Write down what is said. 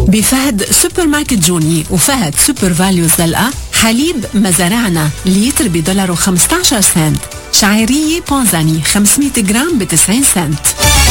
بفهد سوبر ماركت جوني وفهد سوبر فاليو الزلقة حليب مزارعنا لتر $1.15. شعيرية بونزاني 500 جرام ب90 سنت.